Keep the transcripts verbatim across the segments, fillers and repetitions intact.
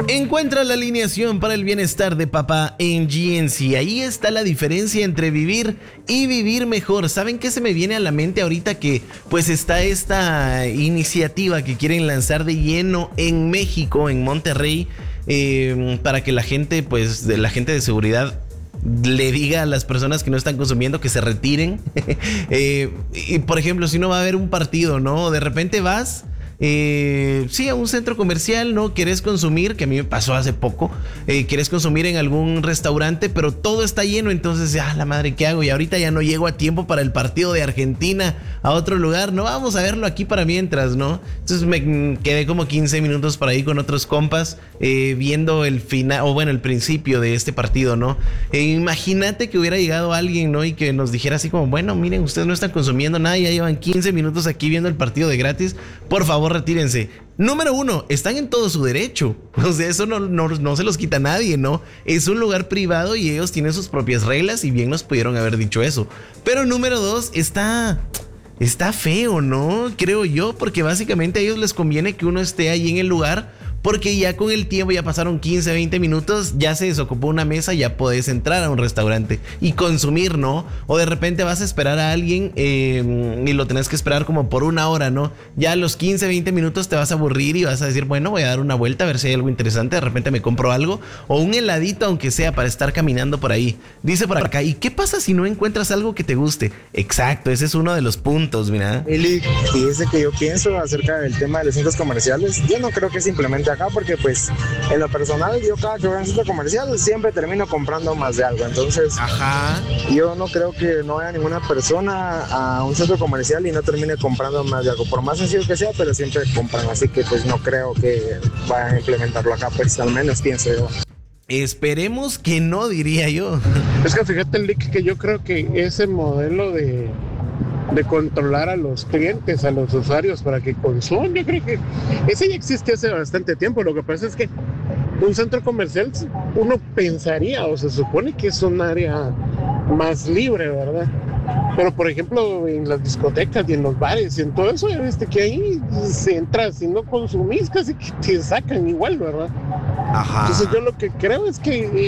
Encuentra la alineación para el bienestar de papá en G N C. Ahí está la diferencia entre vivir y vivir mejor. ¿Saben qué se me viene a la mente ahorita? Que pues está esta iniciativa que quieren lanzar de lleno en México, en Monterrey, eh, para que la gente, pues de la gente de seguridad le diga a las personas que no están consumiendo que se retiren. eh, y por ejemplo, si no va a haber un partido, ¿no? De repente vas... Eh, sí, a un centro comercial, ¿no? Quieres consumir, que a mí me pasó hace poco, eh, quieres consumir en algún restaurante, pero todo está lleno, entonces, ah, la madre, ¿qué hago? Y ahorita ya no llego a tiempo para el partido de Argentina a otro lugar, no, vamos a verlo aquí para mientras, ¿no? Entonces me quedé como quince minutos por ahí con otros compas, eh, viendo el final, o bueno, el principio de este partido, ¿no? Eh, imagínate que hubiera llegado alguien, ¿no? Y que nos dijera así como, bueno, miren, ustedes no están consumiendo nada, ya llevan quince minutos aquí viendo el partido de gratis, por favor, retírense. Número uno, están en todo su derecho. O sea, eso no, no, no se los quita nadie, ¿no? Es un lugar privado y ellos tienen sus propias reglas y bien nos pudieron haber dicho eso. Pero número dos, está... Está feo, ¿no? Creo yo, porque básicamente a ellos les conviene que uno esté ahí en el lugar, porque ya con el tiempo, ya pasaron quince, veinte minutos, ya se desocupó una mesa, ya podés entrar a un restaurante y consumir, ¿no? O de repente vas a esperar a alguien eh, y lo tenés que esperar como por una hora, ¿no? Ya a los quince, veinte minutos te vas a aburrir y vas a decir, bueno, voy a dar una vuelta a ver si hay algo interesante, de repente me compro algo, o un heladito aunque sea para estar caminando por ahí. Dice por acá, ¿y qué pasa si no encuentras algo que te guste? Exacto, ese es uno de los puntos, mira. Eli, fíjese que yo pienso acerca del tema de los centros comerciales. Yo no creo que simplemente acá, porque pues en lo personal yo cada que voy a un centro comercial siempre termino comprando más de algo, entonces Ajá. yo no creo que no haya ninguna persona a un centro comercial y no termine comprando más de algo, por más sencillo que sea, pero siempre compran, así que pues no creo que vayan a implementarlo acá, pues al menos pienso yo. Esperemos que no, diría yo. Es que fíjate, Lick, que yo creo que ese modelo de de controlar a los clientes, a los usuarios para que consuman, yo creo que ese ya existe hace bastante tiempo. Lo que pasa es que un centro comercial uno pensaría o se supone que es un área más libre, ¿verdad? Pero por ejemplo en las discotecas y en los bares y en todo eso, ya viste que ahí se entra, si no consumís casi que te sacan igual, ¿verdad? Ajá. Entonces yo lo que creo es que, y,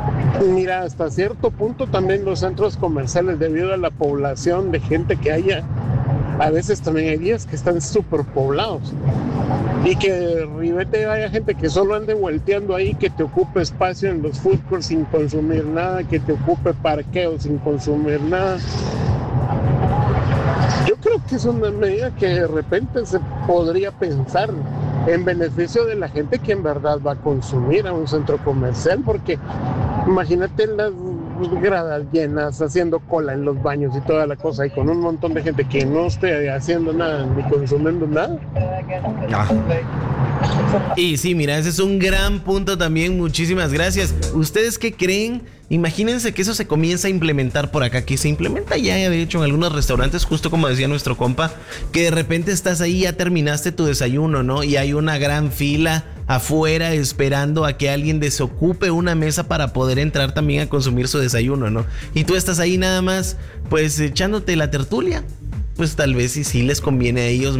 y, mira, hasta cierto punto también los centros comerciales, debido a la población de gente que haya, a veces también hay días que están súper poblados. Y que de ribete haya gente que solo ande volteando ahí, que te ocupe espacio en los food courts sin consumir nada, que te ocupe parqueo sin consumir nada. Yo creo que es una medida que de repente se podría pensar en beneficio de la gente que en verdad va a consumir a un centro comercial, porque imagínate las gradas llenas, haciendo cola en los baños y toda la cosa, y con un montón de gente que no esté haciendo nada ni consumiendo nada. Ah. Y sí, mira, ese es un gran punto también. Muchísimas gracias. ¿Ustedes qué creen? Imagínense que eso se comienza a implementar por acá, que se implementa ya, de hecho, en algunos restaurantes, justo como decía nuestro compa, que de repente estás ahí, ya terminaste tu desayuno, ¿no? Y hay una gran fila afuera esperando a que alguien desocupe una mesa para poder entrar también a consumir su desayuno, ¿no? Y tú estás ahí nada más, pues, echándote la tertulia. Pues tal vez sí, sí les conviene a ellos